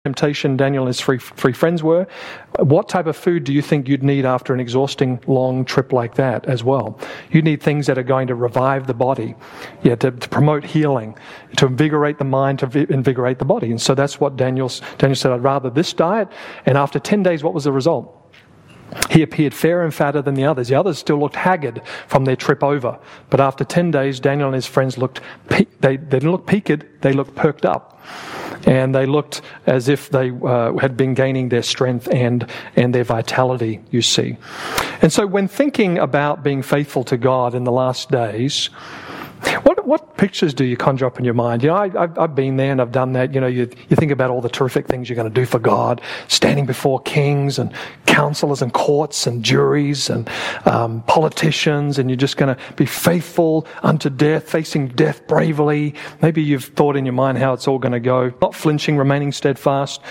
temptation Daniel and his three friends were. What type of food do you think you'd need after an exhausting long trip like that as well? You need things that are going to revive the body, to promote healing, to invigorate the mind, to invigorate the body. And so that's what Daniel said, I'd rather this diet. And after 10 days, what was the result? He appeared fairer and fatter than the others. The others still looked haggard from their trip over. But after 10 days, Daniel and his friends they didn't look peaked, they looked perked up. And they looked as if they had been gaining their strength and their vitality, you see. And so when thinking about being faithful to God in the last days, what pictures do you conjure up in your mind? I've been there and I've done that. You think about all the terrific things you're going to do for God, standing before kings and counselors and courts and juries and politicians, and you're just going to be faithful unto death, facing death bravely. Maybe you've thought in your mind how it's all going to go, not flinching, remaining steadfast.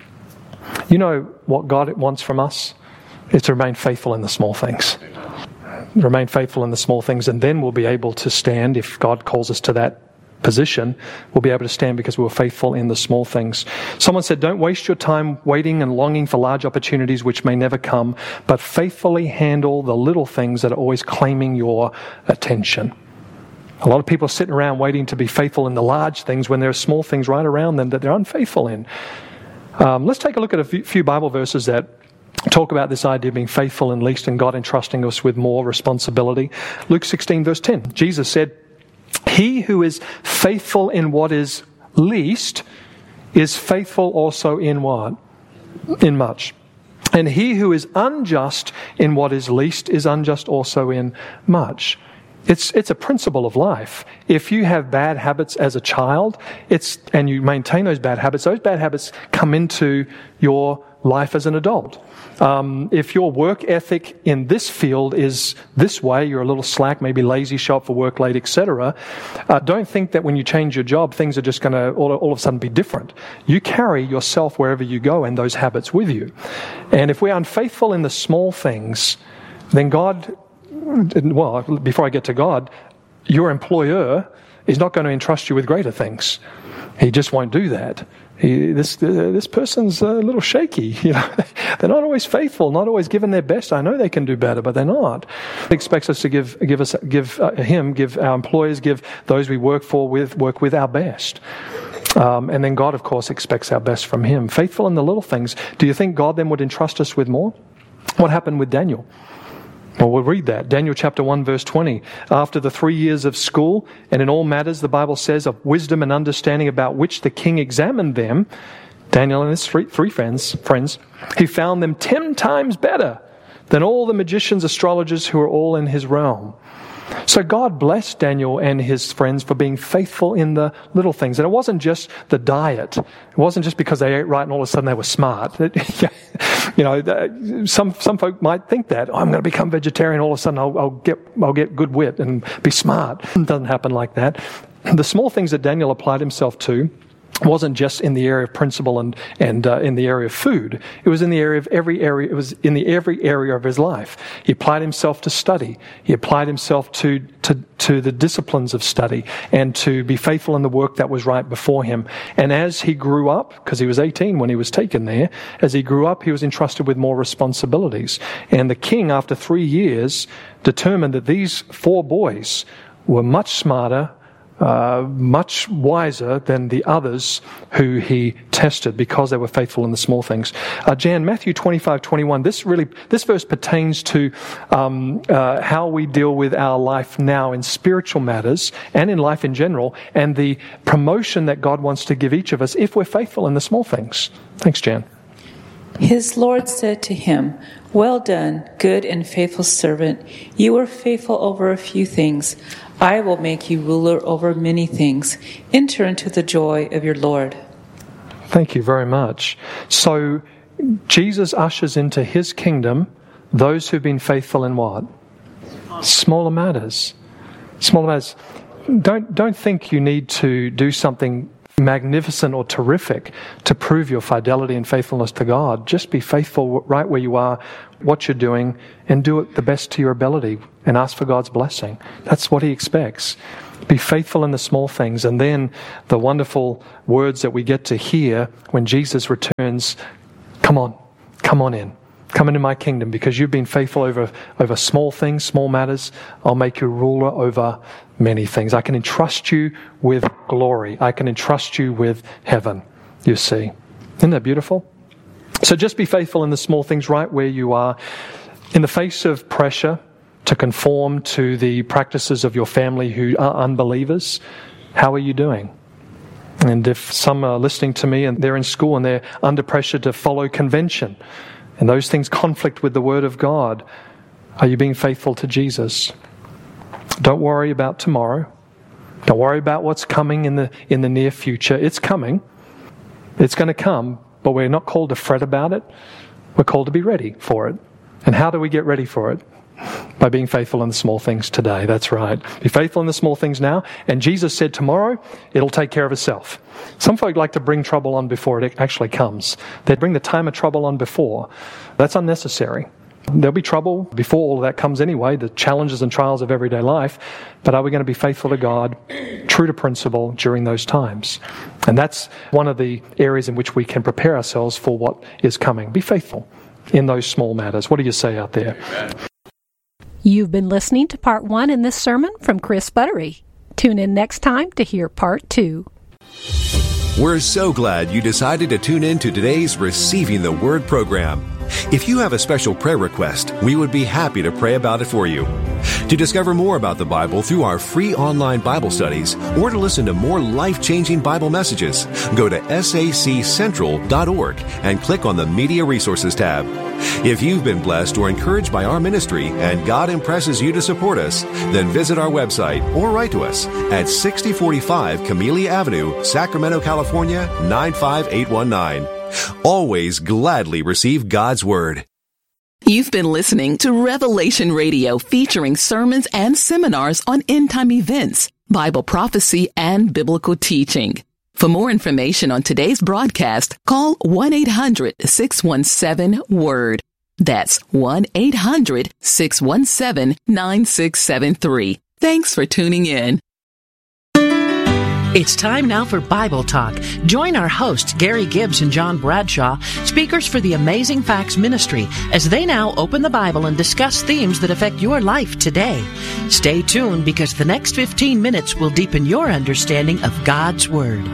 You know what God wants from us? Is to remain faithful in the small things. Remain faithful in the small things, and then we'll be able to stand. If God calls us to that position, we'll be able to stand because we were faithful in the small things. Someone said, don't waste your time waiting and longing for large opportunities which may never come, but faithfully handle the little things that are always claiming your attention. A lot of people are sitting around waiting to be faithful in the large things when there are small things right around them that they're unfaithful in. Let's take a look at a few Bible verses that talk about this idea of being faithful in least and God entrusting us with more responsibility. Luke 16 verse 10, Jesus said, he who is faithful in what is least is faithful also in what? In much. And he who is unjust in what is least is unjust also in much. It's a principle of life. If you have bad habits as a child, and you maintain those bad habits come into your life as an adult. If your work ethic in this field is this way, you're a little slack, maybe lazy, show up for work late, etc. Don't think that when you change your job, things are just going to all of a sudden be different. You carry yourself wherever you go and those habits with you. And if we're unfaithful in the small things, then God, well, before I get to God, your employer is not going to entrust you with greater things. He just won't do that. This person's a little shaky. They're not always faithful, not always giving their best. I know they can do better, but they're not. He expects us to give our employers, give those we work with our best. And then God, of course, expects our best from Him. Faithful in the little things. Do you think God then would entrust us with more? What happened with Daniel? Well, we'll read that. Daniel chapter 1 verse 20. After the 3 years of school, and in all matters, the Bible says, of wisdom and understanding about which the king examined them, Daniel and his three friends, he found them 10 times better than all the magicians, astrologers who are all in his realm. So God blessed Daniel and his friends for being faithful in the little things. And it wasn't just the diet. It wasn't just because they ate right and all of a sudden they were smart. Some folk might think that, I'm going to become vegetarian, all of a sudden I'll get good wit and be smart. It doesn't happen like that. The small things that Daniel applied himself to wasn't just in the area of principle and in the area of food. It was in the area of every area of his life. He applied himself to study. He applied himself to the disciplines of study and to be faithful in the work that was right before him. And as he grew up, because he was 18 when he was taken there, as he grew up, he was entrusted with more responsibilities. And the king, after 3 years, determined that these 4 boys were much smarter, much wiser than the others who he tested because they were faithful in the small things. Jan, Matthew 25:21. This verse pertains to how we deal with our life now in spiritual matters and in life in general, and the promotion that God wants to give each of us if we're faithful in the small things. Thanks, Jan. His Lord said to him, well done, good and faithful servant. You were faithful over a few things. I will make you ruler over many things. Enter into the joy of your Lord. Thank you very much. So Jesus ushers into his kingdom those who've been faithful in what? Smaller matters. Smaller matters. Don't think you need to do something magnificent or terrific to prove your fidelity and faithfulness to God. Just be faithful right where you are, what you're doing, and do it the best to your ability and ask for God's blessing. That's what He expects. Be faithful in the small things. And then the wonderful words that we get to hear when Jesus returns, come on in. Come into my kingdom because you've been faithful over small things, small matters. I'll make you ruler over many things. I can entrust you with glory. I can entrust you with heaven, you see. Isn't that beautiful? So just be faithful in the small things right where you are. In the face of pressure to conform to the practices of your family who are unbelievers, how are you doing? And if some are listening to me and they're in school and they're under pressure to follow convention, and those things conflict with the Word of God, are you being faithful to Jesus? Don't worry about tomorrow. Don't worry about what's coming in the near future. It's coming. It's going to come, but we're not called to fret about it. We're called to be ready for it. And how do we get ready for it? By being faithful in the small things today. That's right. Be faithful in the small things now. And Jesus said tomorrow, it'll take care of itself. Some folk like to bring trouble on before it actually comes. They bring the time of trouble on before. That's unnecessary. There'll be trouble before all of that comes anyway, the challenges and trials of everyday life. But are we going to be faithful to God, true to principle during those times? And that's one of the areas in which we can prepare ourselves for what is coming. Be faithful in those small matters. What do you say out there? Amen. You've been listening to part 1 in this sermon from Chris Buttery. Tune in next time to hear part 2. We're so glad you decided to tune in to today's Receiving the Word program. If you have a special prayer request, we would be happy to pray about it for you. To discover more about the Bible through our free online Bible studies or to listen to more life-changing Bible messages, go to saccentral.org and click on the Media Resources tab. If you've been blessed or encouraged by our ministry and God impresses you to support us, then visit our website or write to us at 6045 Camellia Avenue, Sacramento, California, 95819. Always gladly receive God's Word. You've been listening to Revelation Radio, featuring sermons and seminars on end-time events, Bible prophecy, and biblical teaching. For more information on today's broadcast, call 1-800-617-WORD. That's 1-800-617-9673. Thanks for tuning in. It's time now for Bible Talk. Join our hosts, Gary Gibbs and John Bradshaw, speakers for the Amazing Facts Ministry, as they now open the Bible and discuss themes that affect your life today. Stay tuned, because the next 15 minutes will deepen your understanding of God's Word.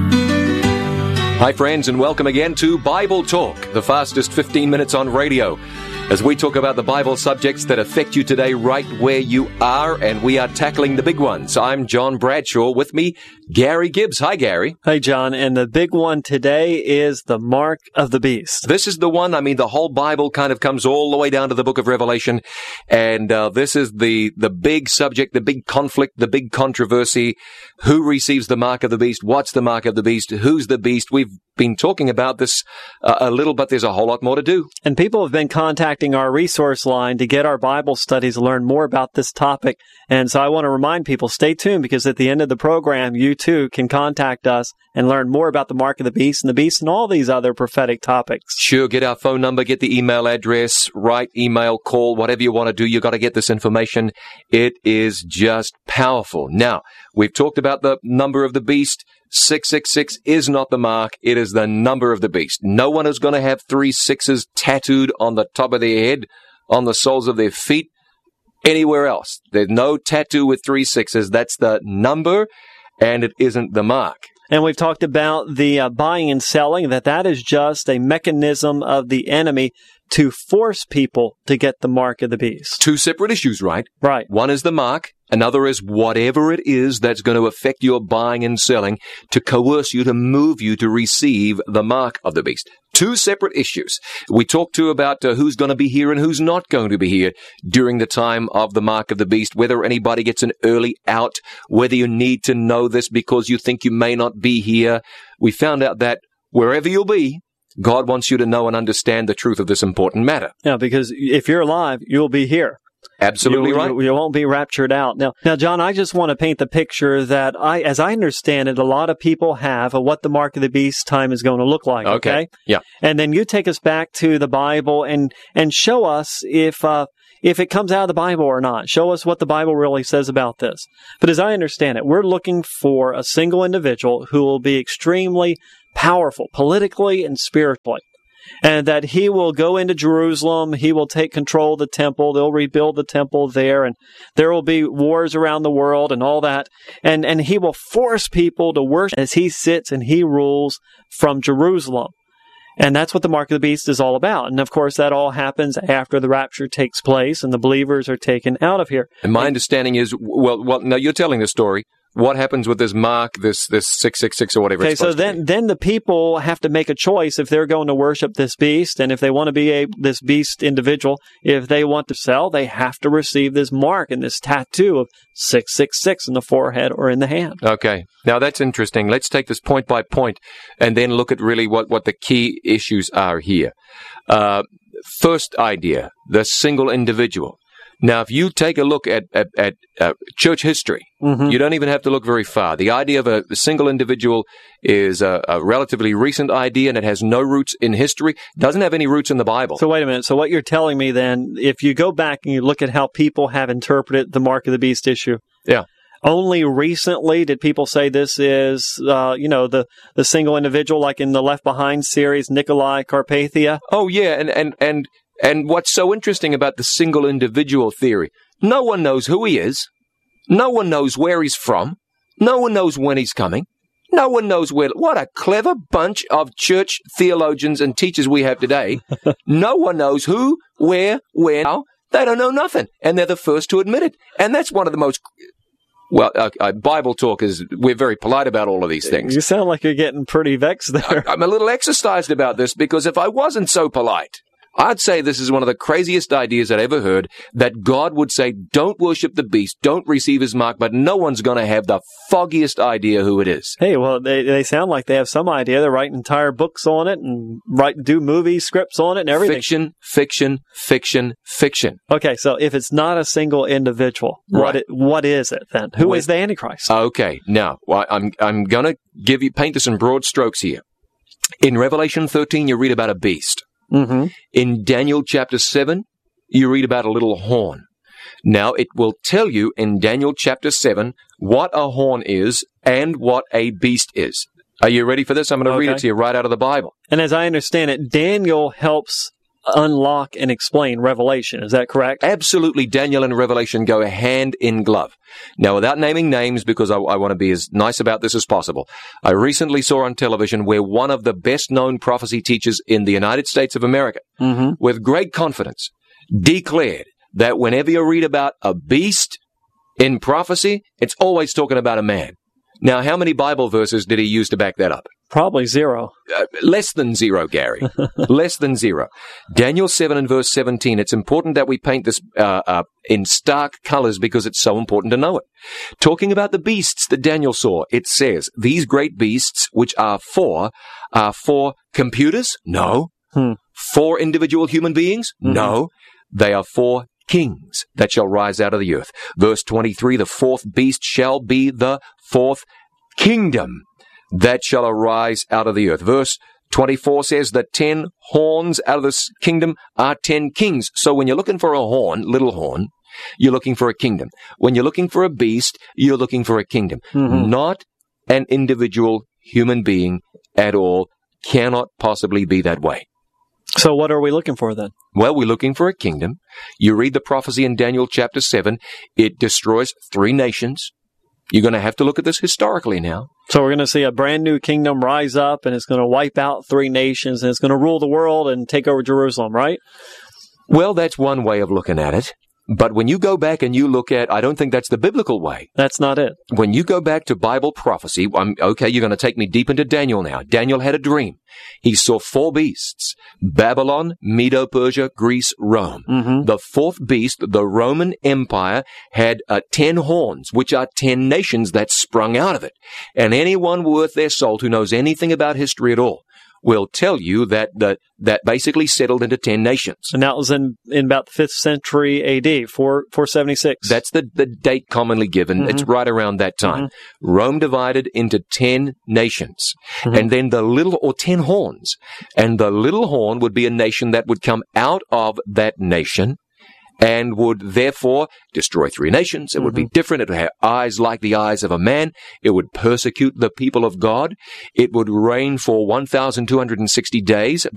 Hi, friends, and welcome again to Bible Talk, the fastest 15 minutes on radio, as we talk about the Bible subjects that affect you today right where you are, and we are tackling the big ones. I'm John Bradshaw. With me, Gary Gibbs. Hi, Gary. Hey, John. And the big one today is the mark of the beast. This is the one, the whole Bible kind of comes all the way down to the book of Revelation, and this is the big subject, the big conflict, the big controversy. Who receives the mark of the beast? What's the mark of the beast? Who's the beast? We've been talking about this a little, but there's a whole lot more to do. And people have been contacting our resource line to get our Bible studies, learn more about this topic. And so I want to remind people, stay tuned, because at the end of the program, you too can contact us and learn more about the mark of the beast and all these other prophetic topics. Sure, get our phone number, get the email address, write, email, call, whatever you want to do. You got to get this information. It is just powerful. Now, we've talked about the number of the beast. 666 is not the mark. It is the number of the beast. No one is going to have 3 6s tattooed on the top of their head, on the soles of their feet, anywhere else. There's no tattoo with 3 6s. That's the number, and it isn't the mark. And we've talked about the buying and selling, that is just a mechanism of the enemy to force people to get the mark of the beast. 2 separate issues, right? Right. One is the mark. Another is whatever it is that's going to affect your buying and selling, to coerce you, to move you to receive the mark of the beast. 2 separate issues. We talked too about who's going to be here and who's not going to be here during the time of the mark of the beast, whether anybody gets an early out, whether you need to know this because you think you may not be here. We found out that wherever you'll be, God wants you to know and understand the truth of this important matter. Yeah, because if you're alive, you'll be here. Absolutely right. You won't be raptured out. Now, John, I just want to paint the picture that as I understand it, a lot of people have of what the mark of the beast time is going to look like. Okay. Yeah. And then you take us back to the Bible and show us if if it comes out of the Bible or not. Show us what the Bible really says about this. But as I understand it, we're looking for a single individual who will be extremely powerful politically and spiritually. And that he will go into Jerusalem, he will take control of the temple, they'll rebuild the temple there, and there will be wars around the world and all that. And he will force people to worship as he sits and he rules from Jerusalem. And that's what the Mark of the Beast is all about. And of course, that all happens after the rapture takes place and the believers are taken out of here. And my understanding is, well, now you're telling the story. What happens with this mark, this 666 or whatever? Okay, so then the people have to make a choice if they're going to worship this beast, and if they want to be this beast individual. If they want to sell, they have to receive this mark and this tattoo of 666 in the forehead or in the hand. Okay, now that's interesting. Let's take this point by point, and then look at really what the key issues are here. First idea: the single individual. Now, if you take a look at church history, you don't even have to look very far. The idea of a single individual is a relatively recent idea, and it has no roots in history. Doesn't have any roots in the Bible. So wait a minute. So what you're telling me then, if you go back and you look at how people have interpreted the Mark of the Beast issue, yeah. Only recently did people say this is, the single individual, like in the Left Behind series, Nikolai Carpathia. Oh yeah, and what's so interesting about the single individual theory, no one knows who he is. No one knows where he's from. No one knows when he's coming. No one knows where. What a clever bunch of church theologians and teachers we have today. No one knows who, where, how. They don't know nothing. And they're the first to admit it. And that's one of the most... Well, Bible talk is, we're very polite about all of these things. You sound like you're getting pretty vexed there. I'm a little exercised about this, because if I wasn't so polite, I'd say this is one of the craziest ideas I'd ever heard, that God would say, don't worship the beast, don't receive his mark, but no one's going to have the foggiest idea who it is. Hey, well, they sound like they have some idea. They're writing entire books on it and do movie scripts on it and everything. Fiction. Okay, so if it's not a single individual, right. What is it then? Who is the Antichrist? Okay, now, I'm going to paint this in broad strokes here. In Revelation 13, you read about a beast. Mm-hmm. In Daniel chapter 7, you read about a little horn. Now, it will tell you in Daniel chapter 7 what a horn is and what a beast is. Are you ready for this? I'm going to read it to you right out of the Bible. And as I understand it, Daniel helps unlock and explain Revelation. Is that correct? Absolutely. Daniel and Revelation go hand in glove. Now, without naming names, because I want to be as nice about this as possible, I recently saw on television where one of the best-known prophecy teachers in the United States of America, with great confidence, declared that whenever you read about a beast in prophecy, it's always talking about a man. Now, how many Bible verses did he use to back that up? Probably zero. Less than zero, Gary. Less than zero. Daniel 7 and verse 17. It's important that we paint this in stark colors, because it's so important to know it. Talking about the beasts that Daniel saw, it says, these great beasts, which are for computers? No. For individual human beings? No. They are for kings that shall rise out of the earth. Verse 23, the fourth beast shall be the fourth kingdom that shall arise out of the earth. Verse 24 says the 10 horns out of this kingdom are 10 kings. So when you're looking for a horn, little horn, you're looking for a kingdom. When you're looking for a beast, you're looking for a kingdom. Not an individual human being at all. Cannot possibly be that way. So what are we looking for then? Well, we're looking for a kingdom. You read the prophecy in Daniel chapter 7. It destroys 3 nations. You're going to have to look at this historically now. So we're going to see a brand new kingdom rise up, and it's going to wipe out 3 nations, and it's going to rule the world and take over Jerusalem, right? Well, that's one way of looking at it. But when you go back and you look at, I don't think that's the biblical way. That's not it. When you go back to Bible prophecy, you're going to take me deep into Daniel now. Daniel had a dream. He saw 4 beasts: Babylon, Medo-Persia, Greece, Rome. The 4th beast, the Roman Empire, had 10 horns, which are 10 nations that sprung out of it. And anyone worth their salt who knows anything about history at all will tell you that that basically settled into 10 nations. And that was in about the 5th century AD, 476. That's the date commonly given. It's right around that time. Rome divided into 10 nations. And then 10 horns. And the little horn would be a nation that would come out of that nation and would therefore destroy 3 nations. It would be different. It would have eyes like the eyes of a man. It would persecute the people of God. It would reign for 1,260 days